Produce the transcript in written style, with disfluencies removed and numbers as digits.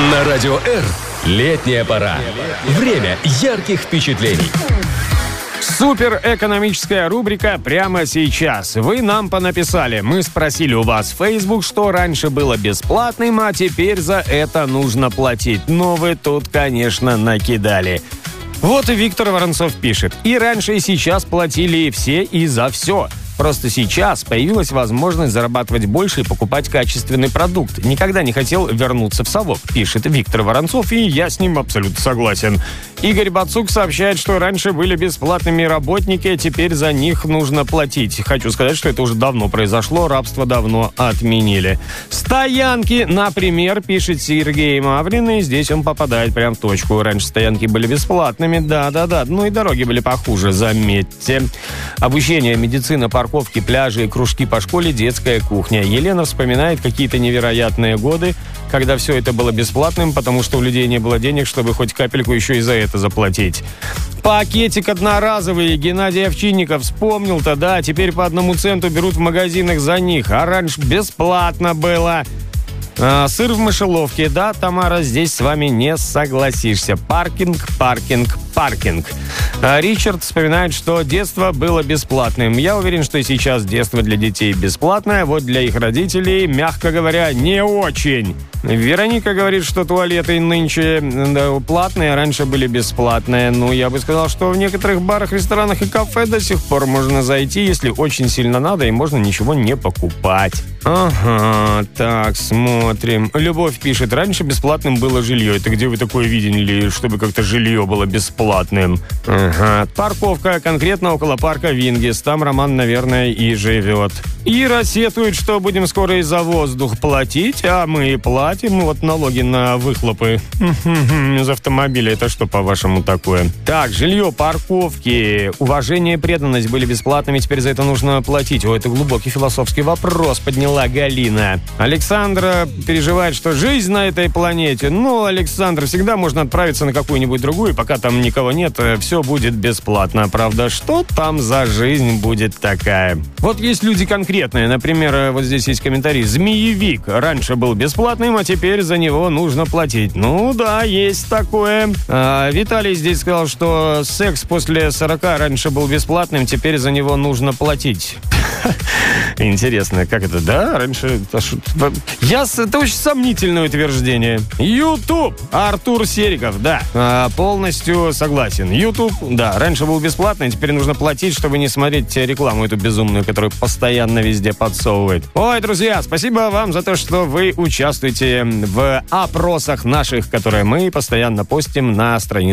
На Радио Р летняя пора. Время ярких впечатлений. Супер экономическая рубрика прямо сейчас. Вы нам понаписали. Мы спросили у вас в Facebook, что раньше было бесплатным, а теперь за это нужно платить. Но вы тут, конечно, накидали. Вот и Виктор Воронцов пишет. И раньше, и сейчас платили все и за все. Просто сейчас появилась возможность зарабатывать больше и покупать качественный продукт. Никогда не хотел вернуться в совок, пишет Виктор Воронцов, и я с ним абсолютно согласен. Игорь Бацук сообщает, что раньше были бесплатными работники, а теперь за них нужно платить. Хочу сказать, что это уже давно произошло, рабство давно отменили. Стоянки, например, пишет Сергей Маврин, и здесь он попадает прям в точку. Раньше стоянки были бесплатными, да-да-да, ну и дороги были похуже, заметьте. Обучение, медицина, парковки, пляжи, кружки по школе, детская кухня. Елена вспоминает какие-то невероятные годы, когда все это было бесплатным, потому что у людей не было денег, чтобы хоть капельку еще и за это заплатить. Пакетик одноразовый. Геннадий Овчинников вспомнил-то, да, теперь по 1 центу берут в магазинах за них, а раньше бесплатно было. Сыр в мышеловке, да, Тамара, здесь с вами не согласишься. Паркинг. Ричард вспоминает, что детство было бесплатным. Я уверен, что и сейчас детство для детей бесплатное, вот для их родителей, мягко говоря, не очень. Вероника говорит, что туалеты нынче платные, а раньше были бесплатные. Ну, я бы сказал, что в некоторых барах, ресторанах и кафе до сих пор можно зайти, если очень сильно надо, и можно ничего не покупать. Ага, так, смотрим. Любовь пишет, раньше бесплатным было жилье. Это где вы такое видели, чтобы как-то жилье было бесплатным? Ага, парковка, конкретно около парка Вингис. Там Роман, наверное, и живет. Ира сетует, что будем скоро и за воздух платить, а мы и платим. Вот налоги на выхлопы из автомобиля. Это что, по-вашему, такое? Так, жилье, парковки, уважение и преданность были бесплатными, теперь за это нужно платить. О, это глубокий философский вопрос подняла Галина. Александра переживает, что жизнь на этой планете. Ну, Александр, всегда можно отправиться на какую-нибудь другую, пока там никого нет, все будет бесплатно. Правда, что там за жизнь будет такая? Вот есть люди конкретные. Например, вот здесь есть комментарий. Змеевик раньше был бесплатным, а теперь за него нужно платить. Ну да, есть такое. Виталий здесь сказал, что секс после 40 раньше был бесплатным, теперь за него нужно платить. Интересно, как это, да? Раньше... Это очень сомнительное утверждение. YouTube. Артур Сериков, да. Полностью согласен. YouTube, да. Раньше был бесплатный, теперь нужно платить, чтобы не смотреть рекламу эту безумную, которую постоянно везде подсовывает. Ой, друзья, спасибо вам за то, что вы участвуете в опросах наших, которые мы постоянно постим на странице